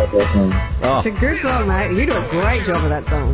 like that song. It's a good song, mate. You do a great job of that song.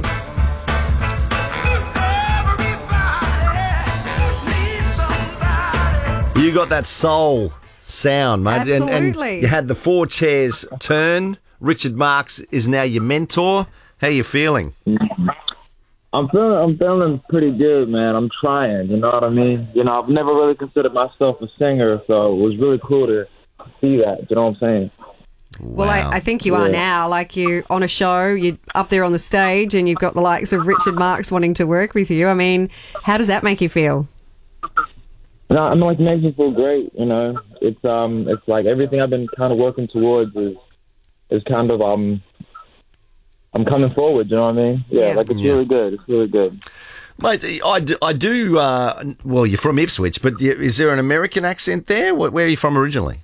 You got that soul sound, mate. Absolutely. And you had the 4 chairs turn. Richard Marx is now your mentor. How you feeling? I'm feeling pretty good, man. I'm trying, you know what I mean? You know, I've never really considered myself a singer, so it was really cool to see that, you know what I'm saying? Well, Wow. I think you are now. Like, you on a show, you're up there on the stage, and you've got the likes of Richard Marx wanting to work with you. I mean, how does that make you feel? No, I mean, like, it makes me feel great, you know? It's like everything I've been kind of working towards is kind of, I'm coming forward, you know what I mean? Yeah, like, it's really good. It's really good. Mate, I do, well, you're from Ipswich, but is there an American accent there? Where are you from originally?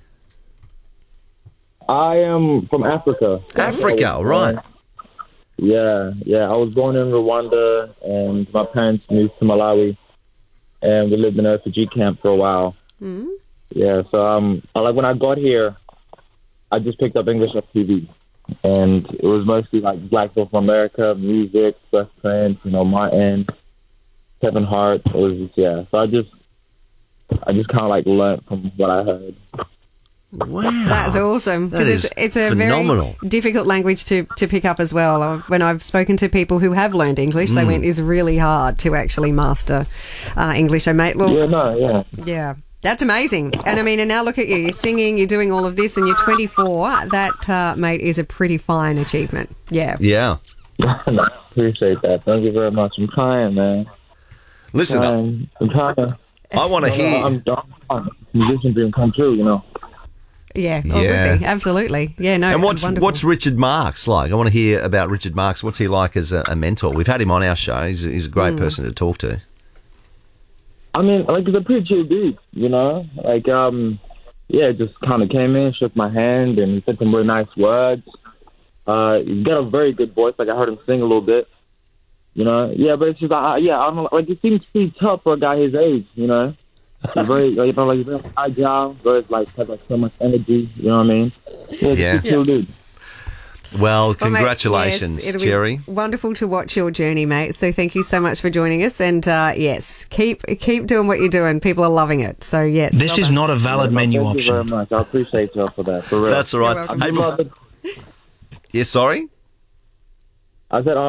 I am from Africa. Africa, right. Yeah. I was born in Rwanda, and my parents moved to Malawi, and we lived in a refugee camp for a while. Mm-hmm. Yeah, so like when I got here, I just picked up English off TV, and it was mostly like Black people from America, music, West Prince, you know, Martin, Kevin Hart. It was just, yeah. So I just kind of like learned from what I heard. Wow. That's awesome, That because is it's a phenomenal. very difficult language to pick up as well. When I've spoken to people who have learned English, they went, it's really hard to actually master English. So, mate, well, yeah, that's amazing. And I mean, and now look at you. You're singing, you're doing all of this, and you're 24. That, mate, is a pretty fine achievement. Yeah. Yeah. I appreciate that. Thank you very much. I'm trying, man. Listen, I'm trying to. I want to hear... I'm musician dream come true, you know. Yeah, well, it would be. Absolutely. Yeah, no, And wonderful. what's Richard Marx like? I want to hear about Richard Marx. What's he like as a mentor? We've had him on our show. He's a great person to talk to. I mean, like, he's a pretty chill dude, you know? Like, just kind of came in, shook my hand, and he said some really nice words. He's got a very good voice. Like, I heard him sing a little bit, you know? Yeah, but it's just, I don't know, like, it seems pretty tough for a guy his age, you know? He's very, like, he's very agile, very, like, has, like, so much energy, you know what I mean? Yeah. He's a cool dude. Well, congratulations, mate, yes, Cherry. Wonderful to watch your journey, mate. So thank you so much for joining us. And yes, keep doing what you're doing. People are loving it. So yes. This is not a valid menu Thank option. you very much. I appreciate y'all for that, for real. That's all right. You're welcome. Yeah, sorry? I said,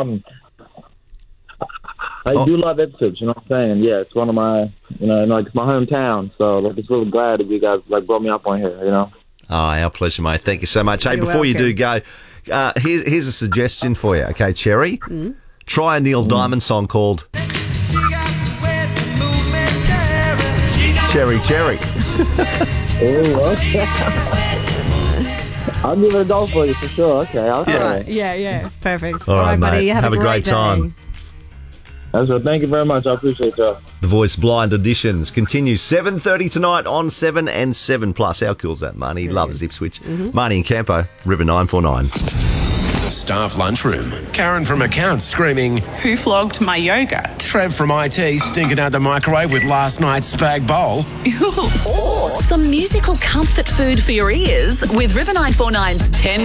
I do love Ipswich, you know what I'm saying? Yeah, it's one of my, you know, like, it's my hometown, so, like, it's really glad that you guys, like, brought me up on here, you know? Oh, our pleasure, mate. Thank you so much. Hey, You're before you do welcome. go, here's a suggestion for you, okay, Cherry? Try a Neil Diamond song called Cherry Cherry. I'll give it a go for you, for sure. Okay, I'll try it. Yeah. Perfect. All right, buddy. mate. Have a great day. time. That's right. Thank you very much. I appreciate y'all. The Voice Blind Auditions continue 7:30 tonight on 7 and 7 Plus. How cool's that, Marnie? Loves Ipswich. Marnie and Campo, River 949. Staff lunchroom. Karen from accounts screaming, Who flogged my yogurt? Trev from IT stinking out the microwave with last night's spag bowl. Or some musical comfort food for your ears with River 949's 10